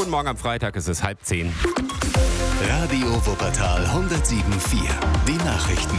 Guten Morgen am Freitag, es ist 9:30. Radio Wuppertal 107.4. Die Nachrichten.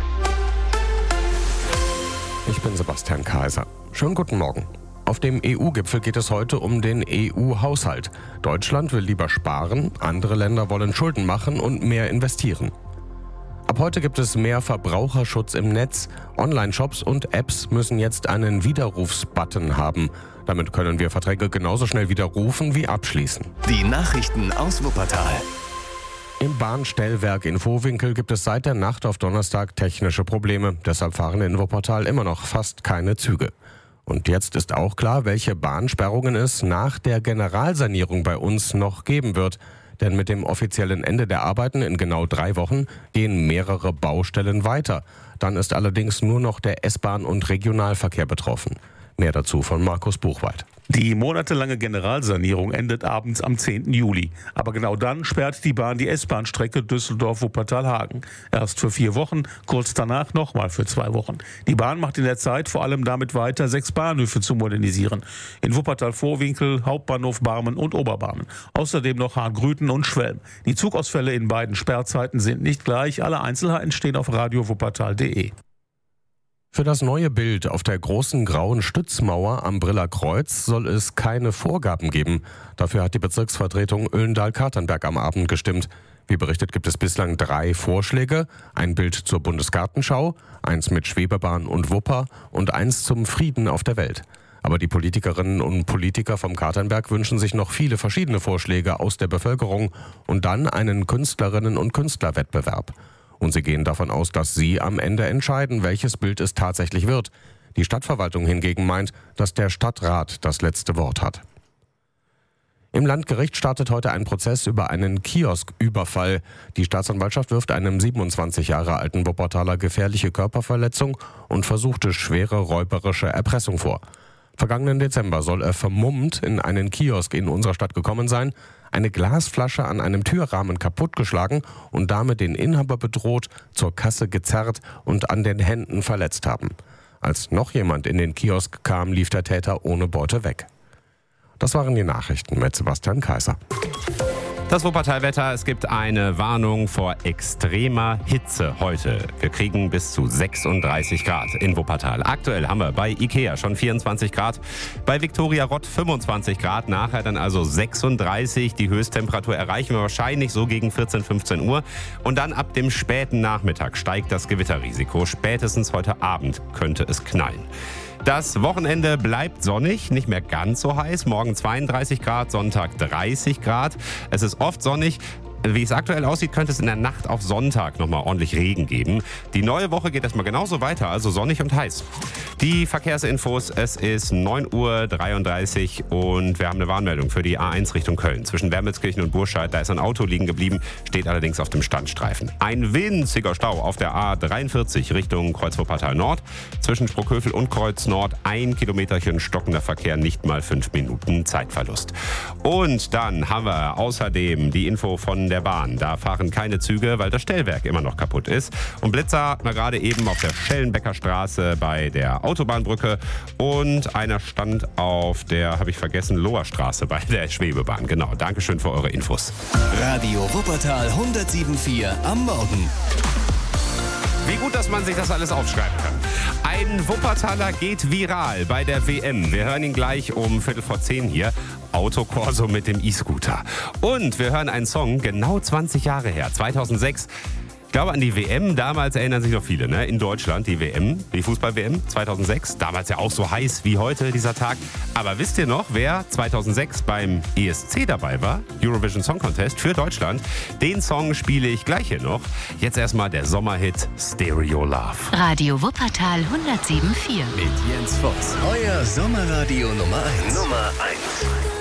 Ich bin Sebastian Kaiser. Schönen guten Morgen. Auf dem EU-Gipfel geht es heute um den EU-Haushalt. Deutschland will lieber sparen, andere Länder wollen Schulden machen und mehr investieren. Ab heute gibt es mehr Verbraucherschutz im Netz. Online-Shops und Apps müssen jetzt einen Widerrufsbutton haben. Damit können wir Verträge genauso schnell widerrufen wie abschließen. Die Nachrichten aus Wuppertal. Im Bahnstellwerk in Vohwinkel gibt es seit der Nacht auf Donnerstag technische Probleme. Deshalb fahren in Wuppertal immer noch fast keine Züge. Und jetzt ist auch klar, welche Bahnsperrungen es nach der Generalsanierung bei uns noch geben wird. Denn mit dem offiziellen Ende der Arbeiten in genau 3 Wochen gehen mehrere Baustellen weiter. Dann ist allerdings nur noch der S-Bahn- und Regionalverkehr betroffen. Mehr dazu von Markus Buchwald. Die monatelange Generalsanierung endet abends am 10. Juli. Aber genau dann sperrt die Bahn die S-Bahn-Strecke Düsseldorf-Wuppertal-Hagen. Erst für 4 Wochen, kurz danach nochmal für 2 Wochen. Die Bahn macht in der Zeit vor allem damit weiter, 6 Bahnhöfe zu modernisieren. In Wuppertal-Vorwinkel, Hauptbahnhof Barmen und Oberbarmen. Außerdem noch Hagrüten und Schwelm. Die Zugausfälle in beiden Sperrzeiten sind nicht gleich. Alle Einzelheiten stehen auf radiowuppertal.de. Für das neue Bild auf der großen grauen Stützmauer am Briller Kreuz soll es keine Vorgaben geben. Dafür hat die Bezirksvertretung Oelendahl-Katernberg am Abend gestimmt. Wie berichtet, gibt es bislang 3 Vorschläge. Ein Bild zur Bundesgartenschau, eins mit Schwebebahn und Wupper und eins zum Frieden auf der Welt. Aber die Politikerinnen und Politiker vom Katernberg wünschen sich noch viele verschiedene Vorschläge aus der Bevölkerung und dann einen Künstlerinnen- und Künstlerwettbewerb. Und sie gehen davon aus, dass sie am Ende entscheiden, welches Bild es tatsächlich wird. Die Stadtverwaltung hingegen meint, dass der Stadtrat das letzte Wort hat. Im Landgericht startet heute ein Prozess über einen Kiosküberfall. Die Staatsanwaltschaft wirft einem 27 Jahre alten Wuppertaler gefährliche Körperverletzung und versuchte schwere räuberische Erpressung vor. Vergangenen Dezember soll er vermummt in einen Kiosk in unserer Stadt gekommen sein, eine Glasflasche an einem Türrahmen kaputtgeschlagen und damit den Inhaber bedroht, zur Kasse gezerrt und an den Händen verletzt haben. Als noch jemand in den Kiosk kam, lief der Täter ohne Beute weg. Das waren die Nachrichten mit Sebastian Kaiser. Das Wuppertal-Wetter, es gibt eine Warnung vor extremer Hitze heute. Wir kriegen bis zu 36 Grad in Wuppertal. Aktuell haben wir bei Ikea schon 24 Grad, bei Viktoria Rott 25 Grad, nachher dann also 36. Die Höchsttemperatur erreichen wir wahrscheinlich so gegen 14, 15 Uhr. Und dann ab dem späten Nachmittag steigt das Gewitterrisiko. Spätestens heute Abend könnte es knallen. Das Wochenende bleibt sonnig, nicht mehr ganz so heiß. Morgen 32 Grad, Sonntag 30 Grad. Es ist oft sonnig. Wie es aktuell aussieht, könnte es in der Nacht auf Sonntag nochmal ordentlich Regen geben. Die neue Woche geht erstmal genauso weiter, also sonnig und heiß. Die Verkehrsinfos, es ist 9:33 Uhr und wir haben eine Warnmeldung für die A1 Richtung Köln. Zwischen Wermelskirchen und Burscheid, da ist ein Auto liegen geblieben, steht allerdings auf dem Standstreifen. Ein winziger Stau auf der A43 Richtung Kreuz Wuppertal Nord. Zwischen Sprockhövel und Kreuz Nord 1 Kilometerchen stockender Verkehr, nicht mal 5 Minuten Zeitverlust. Und dann haben wir außerdem die Info von der Bahn. Da fahren keine Züge, weil das Stellwerk immer noch kaputt ist. Und Blitzer hatten wir gerade eben auf der Schellenbecker Straße bei der Autobahnbrücke. Und einer stand auf der, habe ich vergessen, Loher Straße bei der Schwebebahn. Genau, Dankeschön für eure Infos. Radio Wuppertal 107.4 am Morgen. Wie gut, dass man sich das alles aufschreiben kann. Ein Wuppertaler geht viral bei der WM. Wir hören ihn gleich um 9:45 hier. Autokorso mit dem E-Scooter. Und wir hören einen Song, genau 20 Jahre her, 2006. Ich glaube an die WM, damals erinnern sich noch viele, ne? In Deutschland, die WM, die Fußball-WM 2006. Damals ja auch so heiß wie heute, dieser Tag. Aber wisst ihr noch, wer 2006 beim ESC dabei war? Eurovision Song Contest für Deutschland. Den Song spiele ich gleich hier noch. Jetzt erstmal der Sommerhit Stereo Love. Radio Wuppertal 107.4. Mit Jens Voss. Euer Sommerradio Nummer 1. Nummer 1.